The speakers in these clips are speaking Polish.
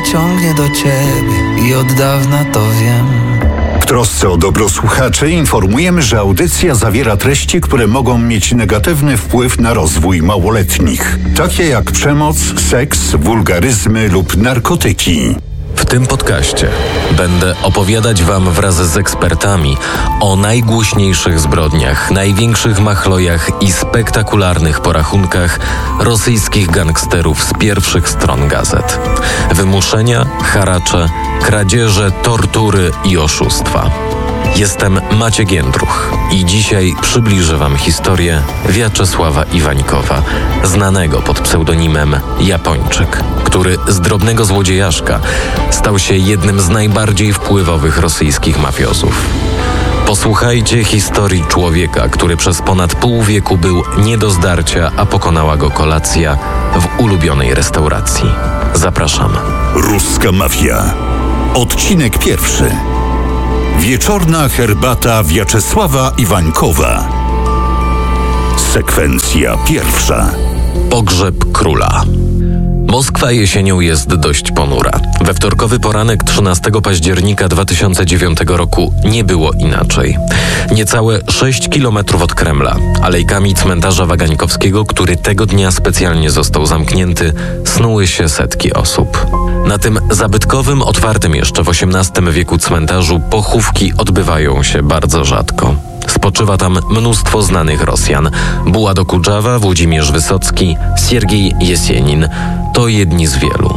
ciągnie do ciebie i od dawna to wiem. W trosce o dobro słuchaczy informujemy, że audycja zawiera treści, które mogą mieć negatywny wpływ na rozwój małoletnich, takie jak przemoc, seks, wulgaryzmy lub narkotyki. W tym podcaście będę opowiadać Wam wraz z ekspertami o najgłośniejszych zbrodniach, największych machlojach i spektakularnych porachunkach rosyjskich gangsterów z pierwszych stron gazet. Wymuszenia, haracze, kradzieże, tortury i oszustwa. Jestem Maciek Jędruch i dzisiaj przybliżę Wam historię Wiaczesława Iwańkowa, znanego pod pseudonimem Japończyk, który z drobnego złodziejaszka stał się jednym z najbardziej wpływowych rosyjskich mafiozów. Posłuchajcie historii człowieka, który przez ponad pół wieku był nie do zdarcia, a pokonała go kolacja w ulubionej restauracji. Zapraszam. Ruska mafia. Odcinek pierwszy. Wieczorna herbata Wiaczesława Iwańkowa. Sekwencja pierwsza. Pogrzeb króla. Moskwa jesienią jest dość ponura. We wtorkowy poranek 13 października 2009 roku nie było inaczej. Niecałe 6 kilometrów od Kremla, alejkami cmentarza Wagańkowskiego, który tego dnia specjalnie został zamknięty, snuły się setki osób. Na tym zabytkowym, otwartym jeszcze w XVIII wieku cmentarzu pochówki odbywają się bardzo rzadko. Spoczywa tam mnóstwo znanych Rosjan. Buład Okudżawa, Włodzimierz Wysocki, Siergiej Jesienin to jedni z wielu.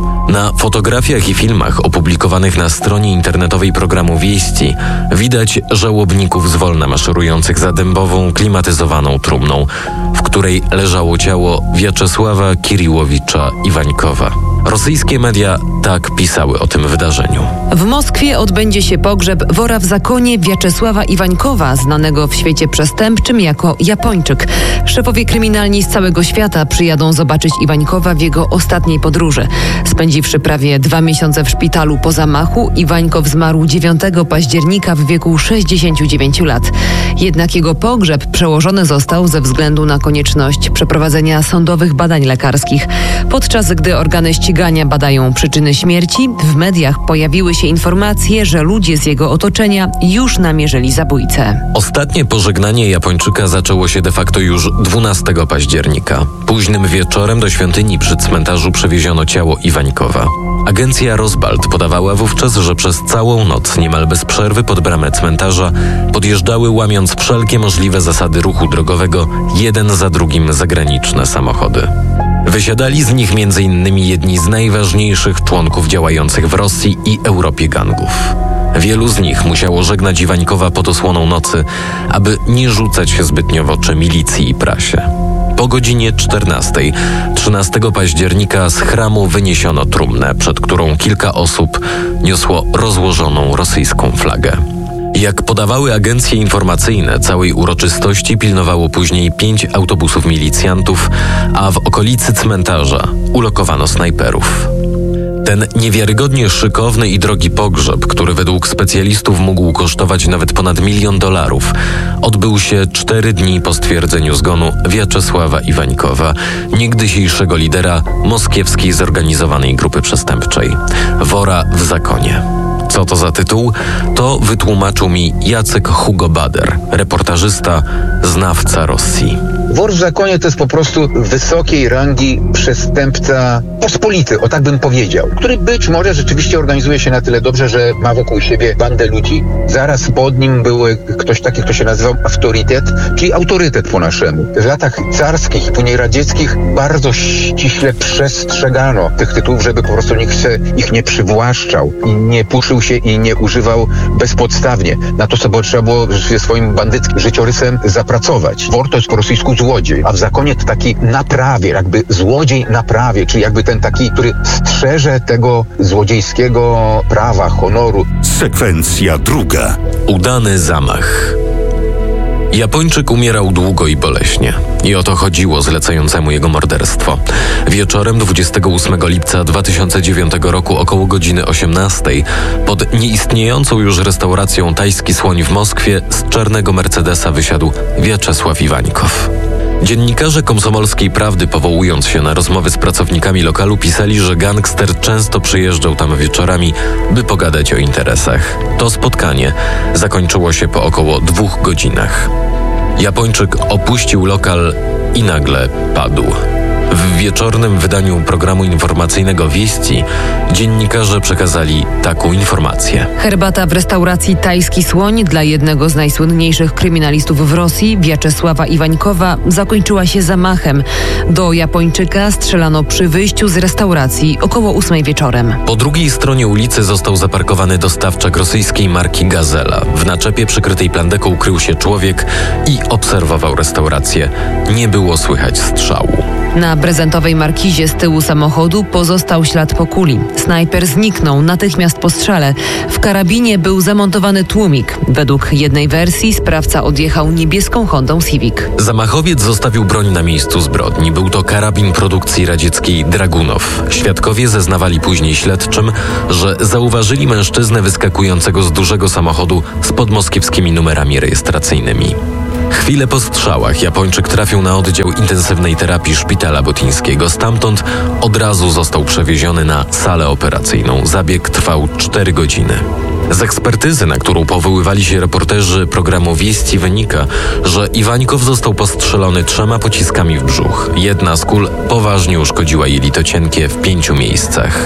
Na fotografiach i filmach opublikowanych na stronie internetowej programu Wieści widać żałobników zwolna maszerujących za dębową, klimatyzowaną trumną, w której leżało ciało Wiaczesława Kiriłowicza Iwańkowa. Rosyjskie media tak pisały o tym wydarzeniu. W Moskwie odbędzie się pogrzeb wora w zakonie Wiaczesława Iwańkowa, znanego w świecie przestępczym jako Japończyk. Szefowie kryminalni z całego świata przyjadą zobaczyć Iwańkowa w jego ostatniej podróży. Spędziwszy prawie 2 miesiące w szpitalu po zamachu, Iwańkow zmarł 9 października w wieku 69 lat. Jednak jego pogrzeb przełożony został ze względu na konieczność przeprowadzenia sądowych badań lekarskich. Podczas gdy organy ścigania badają przyczyny śmierci, w mediach pojawiły się informacje, że ludzie z jego otoczenia już namierzyli zabójcę. Ostatnie pożegnanie Japończyka zaczęło się de facto już 12 października. Późnym wieczorem do świątyni przy cmentarzu przewieziono ciało Iwańkowa. Agencja Rosbalt podawała wówczas, że przez całą noc niemal bez przerwy pod bramę cmentarza podjeżdżały, łamiąc wszelkie możliwe zasady ruchu drogowego, jeden za drugim zagraniczne samochody. Wysiadali z nich m.in. jedni z najważniejszych członków działających w Rosji i Europie gangów. Wielu z nich musiało żegnać Iwańkowa pod osłoną nocy, aby nie rzucać się zbytnio w oczy milicji i prasie. Po godzinie 14, 13 października z chramu wyniesiono trumnę, przed którą kilka osób niosło rozłożoną rosyjską flagę. Jak podawały agencje informacyjne, całej uroczystości pilnowało później 5 autobusów milicjantów, a w okolicy cmentarza ulokowano snajperów. Ten niewiarygodnie szykowny i drogi pogrzeb, który według specjalistów mógł kosztować nawet ponad $1 milion, odbył się 4 dni po stwierdzeniu zgonu Wiaczesława Iwańkowa, niegdysiejszego lidera moskiewskiej zorganizowanej grupy przestępczej Wora w zakonie. Co to za tytuł? To wytłumaczył mi Jacek Hugo Bader, reportażysta, znawca Rosji. Wor w zakonie to jest po prostu wysokiej rangi przestępca pospolity, o tak bym powiedział, który być może rzeczywiście organizuje się na tyle dobrze, że ma wokół siebie bandę ludzi. Zaraz pod nim był ktoś taki, kto się nazywał autorytet, czyli autorytet po naszemu. W latach carskich i później radzieckich bardzo ściśle przestrzegano tych tytułów, żeby po prostu nikt ich nie przywłaszczał i nie puszył się i nie używał bezpodstawnie. Na to sobie trzeba było swoim bandyckim życiorysem zapracować. Wor to jest po rosyjsku złodziej, a w zakonie to taki naprawier, jakby złodziej naprawier, czyli jakby ten taki, który strzeże tego złodziejskiego prawa, honoru. Sekwencja druga. Udany zamach. Japończyk umierał długo i boleśnie. I o to chodziło zlecającemu jego morderstwo. Wieczorem 28 lipca 2009 roku około godziny 18 pod nieistniejącą już restauracją Tajski Słoń w Moskwie z czarnego Mercedesa wysiadł Wiaczesław Iwańkow. Dziennikarze Komsomolskiej Prawdy, powołując się na rozmowy z pracownikami lokalu, pisali, że gangster często przyjeżdżał tam wieczorami, by pogadać o interesach. To spotkanie zakończyło się po około 2 godzinach. Japończyk opuścił lokal i nagle padł. W wieczornym wydaniu programu informacyjnego Wieści dziennikarze przekazali taką informację. Herbata w restauracji Tajski Słoń dla jednego z najsłynniejszych kryminalistów w Rosji, Wiaczesława Iwańkowa, zakończyła się zamachem. Do Japończyka strzelano przy wyjściu z restauracji około 8 wieczorem. Po drugiej stronie ulicy został zaparkowany dostawczak rosyjskiej marki Gazela. W naczepie przykrytej plandeką ukrył się człowiek i obserwował restaurację. Nie było słychać strzału. Na prezentowej markizie z tyłu samochodu pozostał ślad po kuli. Snajper zniknął natychmiast po strzale. W karabinie był zamontowany tłumik. Według jednej wersji sprawca odjechał niebieską Hondą Civic. Zamachowiec zostawił broń na miejscu zbrodni. Był to karabin produkcji radzieckiej Dragunow. Świadkowie zeznawali później śledczym, że zauważyli mężczyznę wyskakującego z dużego samochodu z podmoskiewskimi numerami rejestracyjnymi. Chwilę po strzałach Japończyk trafił na oddział intensywnej terapii szpitala botyńskiego. Stamtąd od razu został przewieziony na salę operacyjną. Zabieg trwał 4 godziny. Z ekspertyzy, na którą powoływali się reporterzy programu Wieści, wynika, że Iwańkow został postrzelony 3 pociskami w brzuch. Jedna z kul poważnie uszkodziła jelito cienkie w 5 miejscach.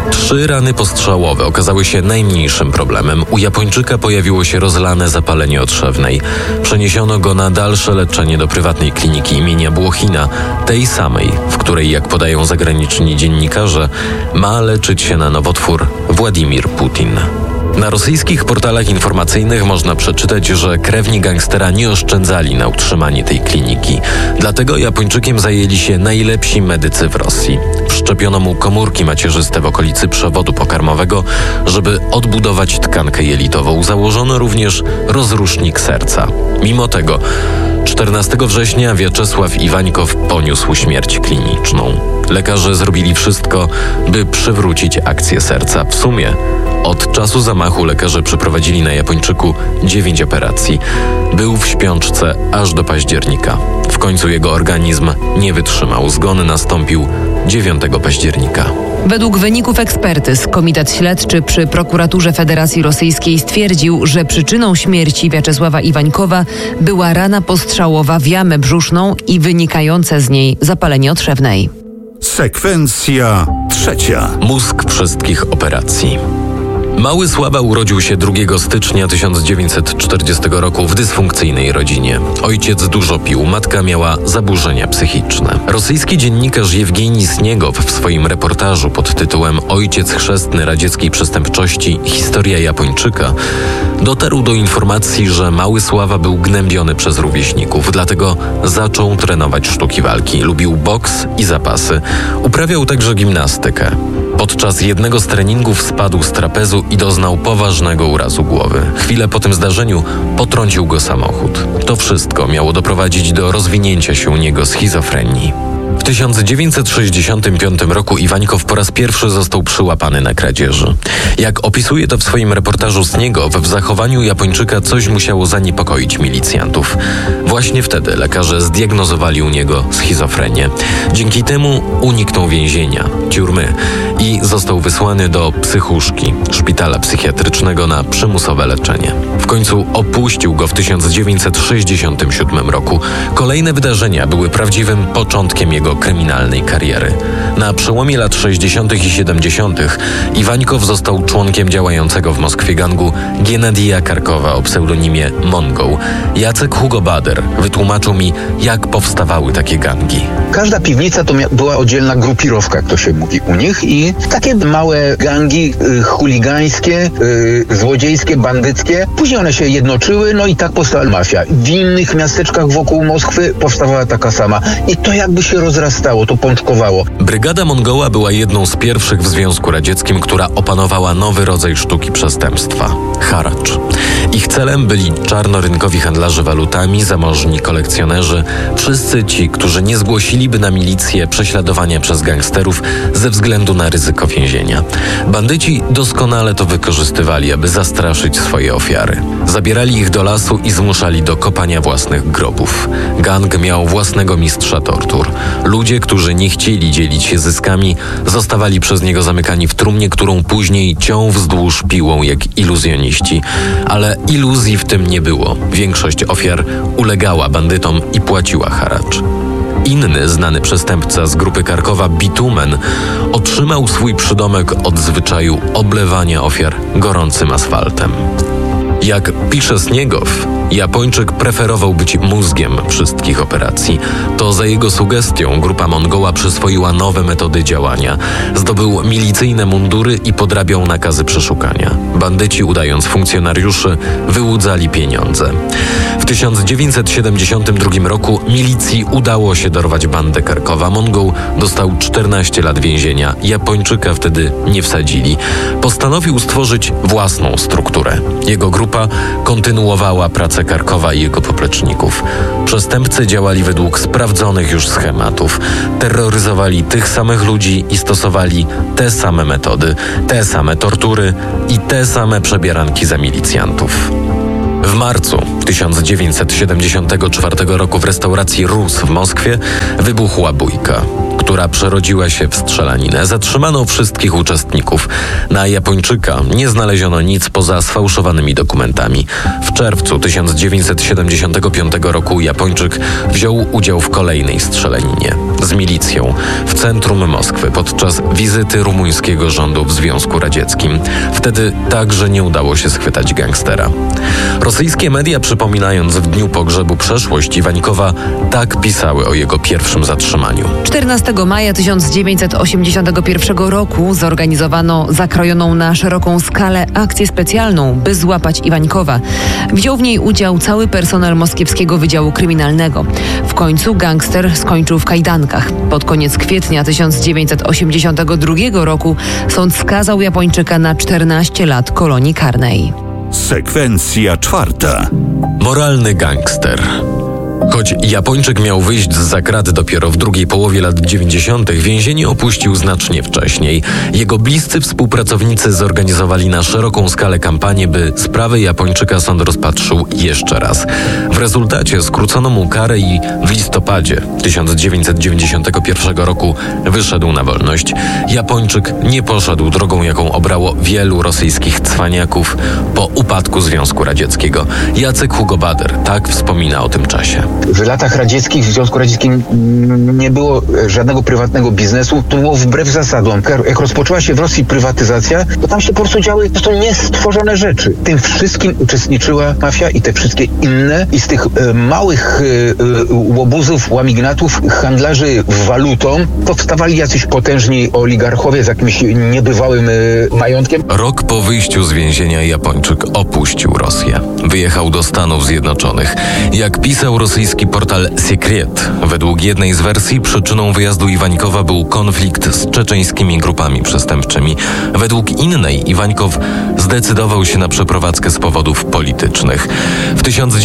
3 rany postrzałowe okazały się najmniejszym problemem. U Japończyka pojawiło się rozlane zapalenie otrzewnej. Przeniesiono go na dalsze leczenie do prywatnej kliniki imienia Błochina, tej samej, w której, jak podają zagraniczni dziennikarze, ma leczyć się na nowotwór Władimir Putin. Na rosyjskich portalach informacyjnych można przeczytać, że krewni gangstera nie oszczędzali na utrzymanie tej kliniki. Dlatego Japończykiem zajęli się najlepsi medycy w Rosji. Wszczepiono mu komórki macierzyste w okolicy przewodu pokarmowego, żeby odbudować tkankę jelitową. Założono również rozrusznik serca. Mimo tego 14 września Wiaczesław Iwańkow poniósł śmierć kliniczną. Lekarze zrobili wszystko, by przywrócić akcję serca. W sumie od czasu zamachu lekarze przeprowadzili na Japończyku 9 operacji. Był w śpiączce aż do października. W końcu jego organizm nie wytrzymał. Zgon nastąpił 9 października. Według wyników ekspertyz Komitet Śledczy przy Prokuraturze Federacji Rosyjskiej stwierdził, że przyczyną śmierci Wiaczesława Iwańkowa była rana postrzałowa w jamę brzuszną i wynikające z niej zapalenie otrzewnej. Sekwencja 3. Mózg wszystkich operacji. Mały Sława urodził się 2 stycznia 1940 roku w dysfunkcyjnej rodzinie. Ojciec dużo pił, matka miała zaburzenia psychiczne. Rosyjski dziennikarz Jewgenij Sniegow w swoim reportażu pod tytułem Ojciec chrzestny radzieckiej przestępczości – historia Japończyka dotarł do informacji, że mały Sława był gnębiony przez rówieśników, dlatego zaczął trenować sztuki walki. Lubił boks i zapasy. Uprawiał także gimnastykę. Podczas jednego z treningów spadł z trapezu i doznał poważnego urazu głowy. Chwilę po tym zdarzeniu potrącił go samochód. To wszystko miało doprowadzić do rozwinięcia się u niego schizofrenii. W 1965 roku Iwańkow po raz pierwszy został przyłapany na kradzieży. Jak opisuje to w swoim reportażu Sniegow, w zachowaniu Japończyka coś musiało zaniepokoić milicjantów. Właśnie wtedy lekarze zdiagnozowali u niego schizofrenię. Dzięki temu uniknął więzienia, tюрьмы i został wysłany do psychuszki, szpitala psychiatrycznego na przymusowe leczenie. W końcu opuścił go w 1967 roku. Kolejne wydarzenia były prawdziwym początkiem jego kryminalnej kariery. Na przełomie lat 60. i 70. Iwańkow został członkiem działającego w Moskwie gangu Gennadija Karkowa o pseudonimie Mongoł. Jacek Hugo Bader wytłumaczył mi, jak powstawały takie gangi. Każda piwnica to była oddzielna grupirowka, jak to się mówi u nich, i takie małe gangi chuligańskie, złodziejskie, bandyckie. Później one się jednoczyły, no i tak powstała mafia. W innych miasteczkach wokół Moskwy powstawała taka sama. I to jakby się rozrastało, to pączkowało. Brygada Mongoła była jedną z pierwszych w Związku Radzieckim, która opanowała nowy rodzaj sztuki przestępstwa – haracz. Ich celem byli czarnorynkowi handlarze walutami, zamożni kolekcjonerzy, wszyscy ci, którzy nie zgłosiliby na milicję prześladowania przez gangsterów ze względu na ryzyko więzienia. Bandyci doskonale to wykorzystywali, aby zastraszyć swoje ofiary. Zabierali ich do lasu i zmuszali do kopania własnych grobów. Gang miał własnego mistrza tortur. Ludzie, którzy nie chcieli dzielić się zyskami, zostawali przez niego zamykani w trumnie, którą później ciął wzdłuż piłą jak iluzjoniści. Ale iluzji w tym nie było. Większość ofiar ulegała bandytom i płaciła haracz. Inny znany przestępca z grupy Karkowa, Bitumen, otrzymał swój przydomek od zwyczaju oblewania ofiar gorącym asfaltem. Jak pisze Sniegow, Japończyk preferował być mózgiem wszystkich operacji. To za jego sugestią grupa Mongoła przyswoiła nowe metody działania. Zdobył milicyjne mundury i podrabiał nakazy przeszukania. Bandyci, udając funkcjonariuszy, wyłudzali pieniądze. W 1972 roku milicji udało się dorwać bandę Karkowa. Mongol dostał 14 lat więzienia. Japończyka wtedy nie wsadzili. Postanowił stworzyć własną strukturę. Jego grupa kontynuowała pracę Karkowa i jego popleczników. Przestępcy działali według sprawdzonych już schematów. Terroryzowali tych samych ludzi i stosowali te same metody, te same tortury i te same przebieranki za milicjantów. W marcu 1974 roku w restauracji Rus w Moskwie wybuchła bójka, która przerodziła się w strzelaninę. Zatrzymano wszystkich uczestników. Na Japończyka nie znaleziono nic poza sfałszowanymi dokumentami. W czerwcu 1975 roku Japończyk wziął udział w kolejnej strzelaninie z milicją w centrum Moskwy podczas wizyty rumuńskiego rządu w Związku Radzieckim. Wtedy także nie udało się schwytać gangstera. Rosyjskie media, przypominając w dniu pogrzebu przeszłość Iwańkowa, tak pisały o jego pierwszym zatrzymaniu. 14 maja 1981 roku zorganizowano zakrojoną na szeroką skalę akcję specjalną, by złapać Iwańkowa. Wziął w niej udział cały personel Moskiewskiego Wydziału Kryminalnego. W końcu gangster skończył w kajdankach. Pod koniec kwietnia 1982 roku sąd skazał Japończyka na 14 lat kolonii karnej. Sekwencja 4. Moralny gangster. Choć Japończyk miał wyjść zza kraty dopiero w drugiej połowie lat 90., więzienie opuścił znacznie wcześniej. Jego bliscy współpracownicy zorganizowali na szeroką skalę kampanię, by sprawę Japończyka sąd rozpatrzył jeszcze raz. W rezultacie skrócono mu karę i w listopadzie 1991 roku wyszedł na wolność. Japończyk nie poszedł drogą, jaką obrało wielu rosyjskich cwaniaków po upadku Związku Radzieckiego. Jacek Hugo-Bader tak wspomina o tym czasie. W latach radzieckich w Związku Radzieckim nie było żadnego prywatnego biznesu. To było wbrew zasadom. Jak rozpoczęła się w Rosji prywatyzacja, to tam się po prostu działy niestworzone rzeczy. Tym wszystkim uczestniczyła mafia i te wszystkie inne. I z tych małych łobuzów, łamignatów, handlarzy walutą powstawali jacyś potężni oligarchowie z jakimś niebywałym majątkiem. Rok po wyjściu z więzienia Japończyk opuścił Rosję. Wyjechał do Stanów Zjednoczonych. Jak pisał rosyjski portal Sekret, według jednej z wersji przyczyną wyjazdu Iwańkowa był konflikt z czeczeńskimi grupami przestępczymi. Według innej Iwańkow zdecydował się na przeprowadzkę z powodów politycznych. W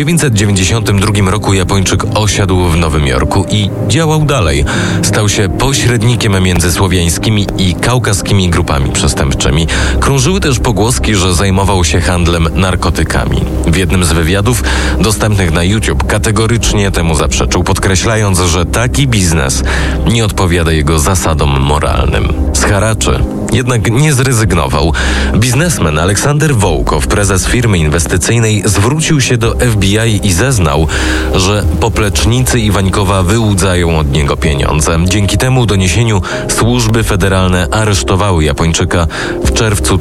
1992 roku Japończyk osiadł w Nowym Jorku i działał dalej. Stał się pośrednikiem między słowiańskimi i kaukaskimi grupami przestępczymi. Krążyły też pogłoski, że zajmował się handlem narkotykami. W jednym z wywiadów dostępnych na YouTube kategorycznie temu zaprzeczył, podkreślając, że taki biznes nie odpowiada jego zasadom moralnym. Z haraczy jednak nie zrezygnował. Biznesmen Aleksander Wołkow, prezes firmy inwestycyjnej, zwrócił się do FBI i zeznał, że poplecznicy Iwańkowa wyłudzają od niego pieniądze. Dzięki temu doniesieniu służby federalne aresztowały Japończyka w czerwcu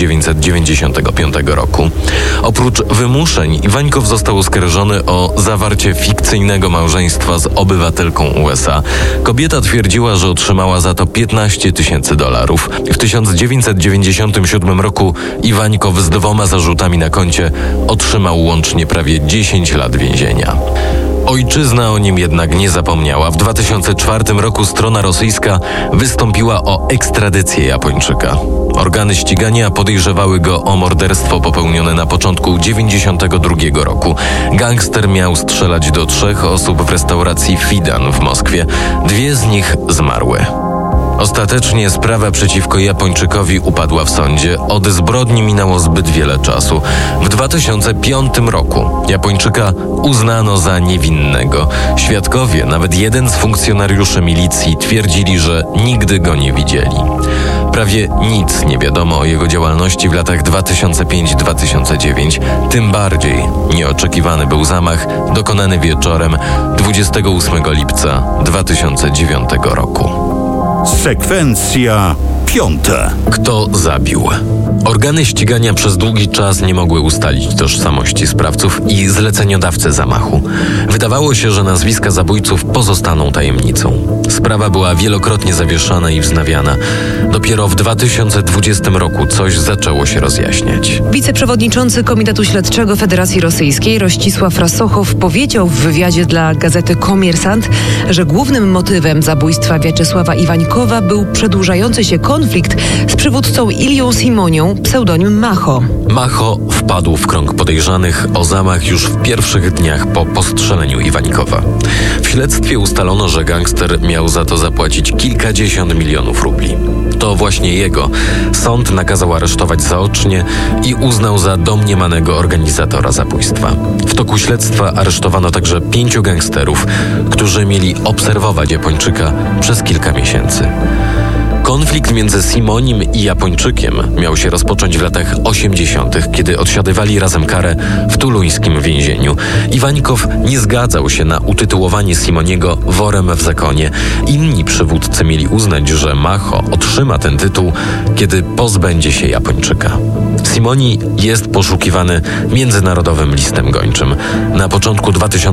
1995 roku. Oprócz wymuszeń Iwańkow został oskarżony o zawarcie fikcyjnego małżeństwa z obywatelką USA. Kobieta twierdziła, że otrzymała za to $15,000. W 1997 roku Iwańkow z 2 zarzutami na koncie otrzymał łącznie prawie 10 lat więzienia. Ojczyzna o nim jednak nie zapomniała. W 2004 roku strona rosyjska wystąpiła o ekstradycję Japończyka. Organy ścigania podejrzewały go o morderstwo popełnione na początku 1992 roku. Gangster miał strzelać do 3 osób w restauracji Fidan w Moskwie. 2 z nich zmarły. Ostatecznie sprawa przeciwko Japończykowi upadła w sądzie. Od zbrodni minęło zbyt wiele czasu. W 2005 roku Japończyka uznano za niewinnego. Świadkowie, nawet jeden z funkcjonariuszy milicji, twierdzili, że nigdy go nie widzieli. Prawie nic nie wiadomo o jego działalności w latach 2005-2009. Tym bardziej nieoczekiwany był zamach dokonany wieczorem 28 lipca 2009 roku. Sekwencja 5. Kto zabił? Organy ścigania przez długi czas nie mogły ustalić tożsamości sprawców i zleceniodawcy zamachu. Wydawało się, że nazwiska zabójców pozostaną tajemnicą. Sprawa była wielokrotnie zawieszana i wznawiana. Dopiero w 2020 roku coś zaczęło się rozjaśniać. Wiceprzewodniczący Komitetu Śledczego Federacji Rosyjskiej Rościsław Rasochow powiedział w wywiadzie dla gazety Komersant, że głównym motywem zabójstwa Wiaczesława Iwańkowa był przedłużający się konflikt z przywódcą Ilią Simonią, pseudonim Macho. Macho wpadł w krąg podejrzanych o zamach już w pierwszych dniach po postrzeleniu Iwańkowa. W śledztwie ustalono, że gangster miał za to zapłacić kilkadziesiąt milionów rubli. To właśnie jego sąd nakazał aresztować zaocznie i uznał za domniemanego organizatora zabójstwa. W toku śledztwa aresztowano także 5 gangsterów, którzy mieli obserwować Japończyka przez kilka miesięcy. Konflikt między Simonim i Japończykiem miał się rozpocząć w latach 80., kiedy odsiadywali razem karę w tuluńskim więzieniu. Iwańkow nie zgadzał się na utytułowanie Simoniego worem w zakonie. Inni przywódcy mieli uznać, że Macho otrzyma ten tytuł, kiedy pozbędzie się Japończyka. Simoni jest poszukiwany międzynarodowym listem gończym. Na początku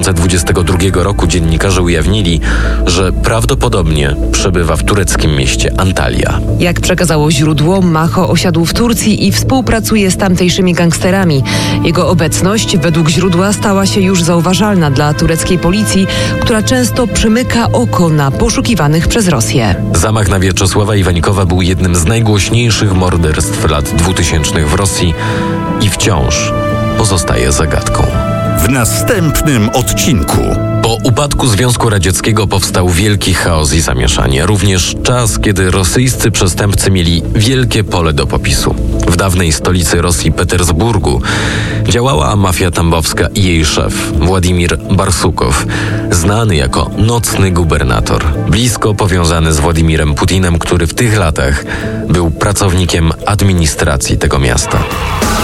2022 roku dziennikarze ujawnili, że prawdopodobnie przebywa w tureckim mieście Antalya. Jak przekazało źródło, Macho osiadł w Turcji i współpracuje z tamtejszymi gangsterami. Jego obecność, według źródła, stała się już zauważalna dla tureckiej policji, która często przymyka oko na poszukiwanych przez Rosję. Zamach na Wiaczesława Iwańkowa był jednym z najgłośniejszych morderstw lat 2000 w Rosji i wciąż pozostaje zagadką. W następnym odcinku. Po upadku Związku Radzieckiego powstał wielki chaos i zamieszanie. Również czas, kiedy rosyjscy przestępcy mieli wielkie pole do popisu. W dawnej stolicy Rosji, Petersburgu, działała mafia tambowska i jej szef, Władimir Barsukow, znany jako nocny gubernator, blisko powiązany z Władimirem Putinem, który w tych latach był pracownikiem administracji tego miasta.